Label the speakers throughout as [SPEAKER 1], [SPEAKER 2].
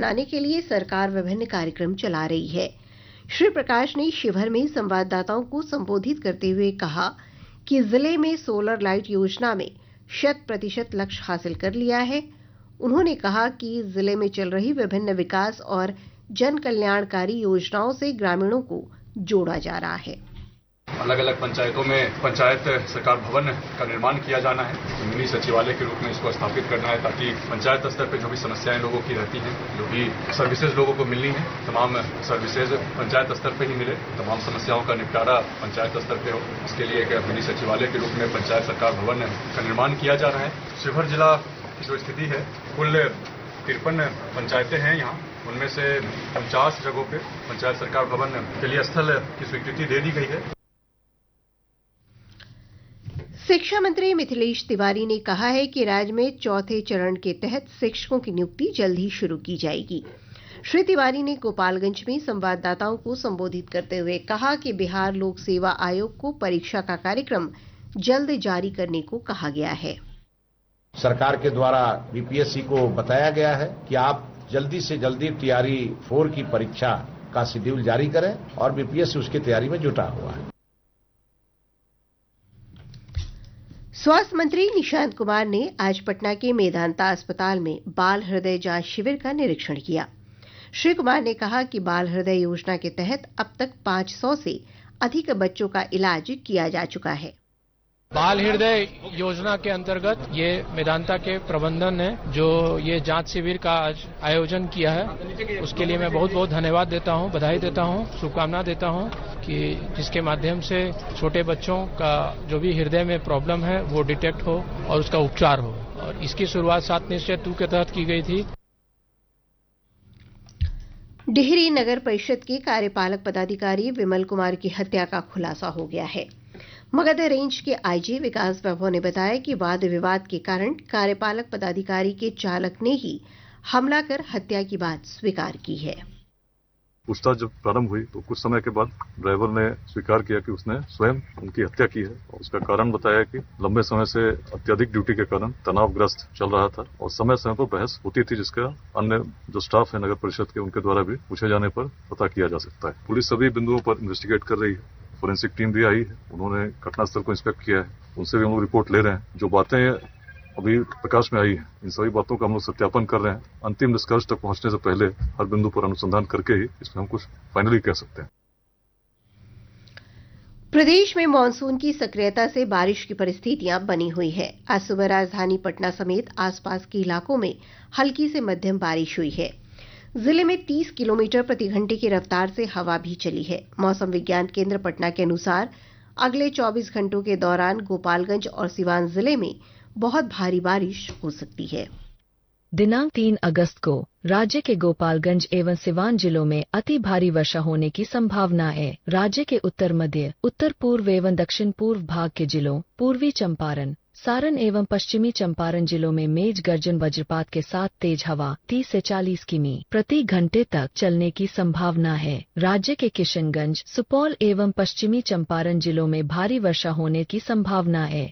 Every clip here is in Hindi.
[SPEAKER 1] बनाने के लिए सरकार विभिन्न कार्यक्रम चला रही है। श्री प्रकाश ने शिवहर में संवाददाताओं को संबोधित करते हुए कहा कि जिले में सोलर लाइट योजना में 100% लक्ष्य हासिल कर लिया है। उन्होंने कहा कि जिले में चल रही विभिन्न विकास और जन कल्याणकारी योजनाओं से ग्रामीणों को जोड़ा जा रहा है।
[SPEAKER 2] अलग अलग पंचायतों में पंचायत सरकार भवन का निर्माण किया जाना है। मिनी सचिवालय के रूप में इसको स्थापित करना है ताकि पंचायत स्तर पर जो भी समस्याएं लोगों की रहती हैं, जो भी सर्विसेज लोगों को मिलनी है, तमाम सर्विसेज पंचायत स्तर पर ही मिले, तमाम समस्याओं का निपटारा पंचायत स्तर पर हो। इसके लिए एक मिनी सचिवालय के रूप में पंचायत सरकार भवन का निर्माण किया जा रहा है। शिवहर जिला की जो स्थिति है, कुल 53 पंचायतें हैं यहाँ, उनमें से 49 जगहों पे पंचायत सरकार भवन के लिए स्थल की स्वीकृति दे दी गई है।
[SPEAKER 1] शिक्षा मंत्री मिथिलेश तिवारी ने कहा है कि राज्य में चौथे चरण के तहत शिक्षकों की नियुक्ति जल्द ही शुरू की जाएगी। श्री तिवारी ने गोपालगंज में संवाददाताओं को संबोधित करते हुए कहा कि बिहार लोक सेवा आयोग को परीक्षा का कार्यक्रम जल्द जारी करने को कहा गया है।
[SPEAKER 3] सरकार के द्वारा बीपीएससी को बताया गया है कि आप जल्दी से जल्दी टीआरई 4 की परीक्षा का शेड्यूल जारी करें और बीपीएससी उसकी तैयारी में जुटा हुआ है।
[SPEAKER 1] स्वास्थ्य मंत्री निशांत कुमार ने आज पटना के मेदांता अस्पताल में बाल हृदय जांच शिविर का निरीक्षण किया। श्री कुमार ने कहा कि बाल हृदय योजना के तहत अब तक 500 से अधिक बच्चों का इलाज किया जा चुका है।
[SPEAKER 4] बाल हृदय योजना के अंतर्गत ये मेदांता के प्रबंधन ने जो ये जांच शिविर का आज आयोजन किया है, उसके लिए मैं बहुत बहुत धन्यवाद देता हूं, बधाई देता हूं, शुभकामना देता हूं कि जिसके माध्यम से छोटे बच्चों का जो भी हृदय में प्रॉब्लम है वो डिटेक्ट हो और उसका उपचार हो। और इसकी शुरुआत 7 निश्चय 2 के तहत की गई थी।
[SPEAKER 1] डिहरी नगर परिषद के कार्यपालक पदाधिकारी विमल कुमार की हत्या का खुलासा हो गया है। मगध रेंज के आईजी विकास वैभव ने बताया कि वाद विवाद के कारण कार्यपालक पदाधिकारी के चालक ने ही हमला कर हत्या की बात स्वीकार की है।
[SPEAKER 5] पूछताछ जब प्रारंभ हुई तो कुछ समय के बाद ड्राइवर ने स्वीकार किया कि उसने स्वयं उनकी हत्या की है और उसका कारण बताया कि लंबे समय से अत्यधिक ड्यूटी के कारण तनावग्रस्त चल रहा था और समय समय पर बहस होती थी, जिसका अन्य जो स्टाफ है नगर परिषद के उनके द्वारा भी पूछे जाने पर पता किया जा सकता है। पुलिस सभी बिंदुओं पर इन्वेस्टिगेट कर रही है। फोरेंसिक टीम भी आई है, उन्होंने घटनास्थल को इंस्पेक्ट किया है, उनसे भी हम लोग रिपोर्ट ले रहे हैं। जो बातें अभी प्रकाश में आई है, इन सभी बातों का हम लोग सत्यापन कर रहे हैं। अंतिम निष्कर्ष तक पहुंचने से पहले हर बिंदु पर अनुसंधान करके ही इसमें हम कुछ फाइनली कह सकते हैं।
[SPEAKER 1] प्रदेश में मानसून की सक्रियता से बारिश की परिस्थितियां बनी हुई है। आज सुबह राजधानी पटना समेत आसपास के इलाकों में हल्की से मध्यम बारिश हुई है। जिले में 30 किलोमीटर प्रति घंटे की रफ्तार से हवा भी चली है। मौसम विज्ञान केंद्र पटना के अनुसार अगले 24 घंटों के दौरान गोपालगंज और सिवान जिले में बहुत भारी बारिश हो सकती है।
[SPEAKER 6] दिनांक 3 अगस्त को राज्य के गोपालगंज एवं सिवान जिलों में अति भारी वर्षा होने की संभावना है। राज्य के उत्तर मध्य, उत्तर पूर्व एवं दक्षिण पूर्व भाग के जिलों, पूर्वी चंपारण, सारण एवं पश्चिमी चंपारण जिलों में मेघ गर्जन वज्रपात के साथ तेज हवा 30 से 40 किमी प्रति घंटे तक चलने की संभावना है। राज्य के किशनगंज, सुपौल एवं पश्चिमी चंपारण जिलों में भारी वर्षा होने की संभावना है।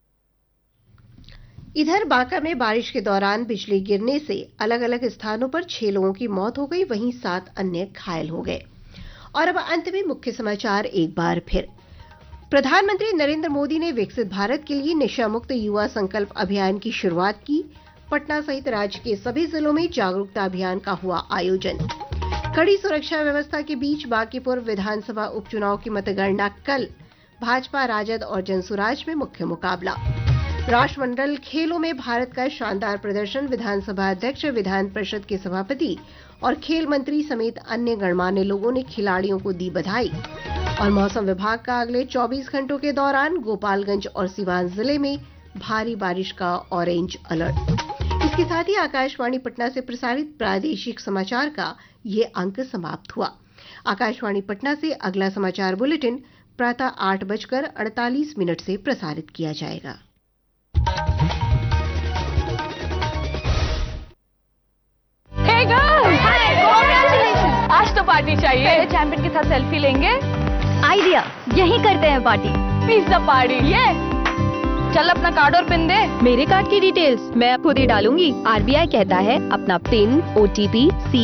[SPEAKER 1] इधर बांका में बारिश के दौरान बिजली गिरने से अलग अलग स्थानों पर 6 लोगों की मौत हो गई, वहीं 7 अन्य घायल हो गए। और अब अंत में मुख्य समाचार एक बार फिर। प्रधानमंत्री नरेंद्र मोदी ने विकसित भारत के लिए नशा मुक्त युवा संकल्प अभियान की शुरुआत की। पटना सहित राज्य के सभी जिलों में जागरूकता अभियान का हुआ आयोजन। कड़ी सुरक्षा व्यवस्था के बीच बांकीपुर विधानसभा उपचुनाव की मतगणना कल। भाजपा, राजद और जनसुराज में मुख्य मुकाबला। राष्ट्रमंडल खेलों में भारत का शानदार प्रदर्शन। विधानसभा अध्यक्ष, विधान परिषद के सभापति और खेल मंत्री समेत अन्य गणमान्य लोगों ने खिलाड़ियों को दी बधाई। और मौसम विभाग का अगले 24 घंटों के दौरान गोपालगंज और सिवान जिले में भारी बारिश का ऑरेंज अलर्ट। इसके साथ ही आकाशवाणी पटना से प्रसारित प्रादेशिक समाचार का ये अंक समाप्त हुआ। आकाशवाणी पटना से अगला समाचार बुलेटिन प्रातः 8:48 से प्रसारित किया जाएगा।
[SPEAKER 7] Hey girls! Hi! Congratulations! आज तो पार्टी चाहिए। पहले चैंपियन के साथ सेल्फी लेंगे। आइडिया, यही करते हैं पार्टी। Pizza party. ये चल अपना कार्ड और पिन दे। मेरे कार्ड की डिटेल्स मैं खुद ही डालूंगी। आरबीआई कहता है अपना पिन, OTP,